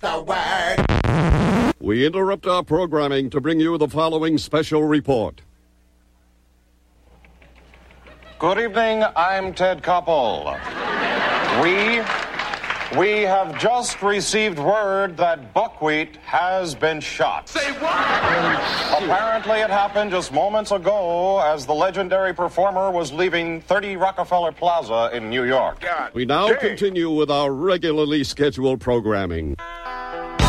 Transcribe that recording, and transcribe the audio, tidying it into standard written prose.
the word. We interrupt our programming to bring you the following special report. Good evening, I'm Ted Koppel. We have just received word that Buckwheat has been shot. Say what? Apparently it happened just moments ago as the legendary performer was leaving 30 Rockefeller Plaza in New York. We now continue with our regularly scheduled programming.